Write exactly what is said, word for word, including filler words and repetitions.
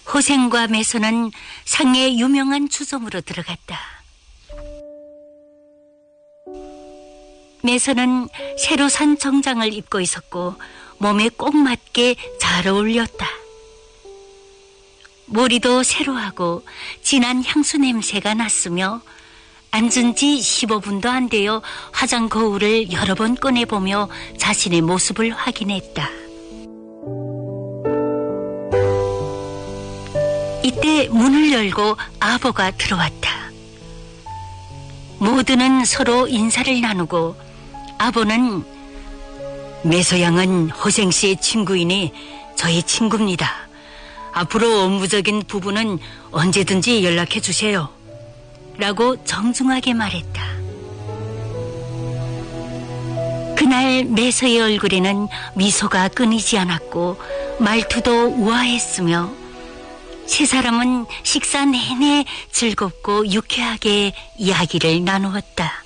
호생과 매서는 상의 유명한 주점으로 들어갔다. 매서는 새로 산 정장을 입고 있었고 몸에 꼭 맞게 잘 어울렸다. 머리도 새로 하고 진한 향수 냄새가 났으며 앉은 지 십오 분도 안 되어 화장 거울을 여러 번 꺼내보며 자신의 모습을 확인했다. 이때 문을 열고 아버가 들어왔다. 모두는 서로 인사를 나누고 아버는 매서양은 호생씨의 친구이니 저희 친구입니다. 앞으로 업무적인 부분은 언제든지 연락해 주세요. 라고 정중하게 말했다. 그날 매서의 얼굴에는 미소가 끊이지 않았고 말투도 우아했으며 세 사람은 식사 내내 즐겁고 유쾌하게 이야기를 나누었다.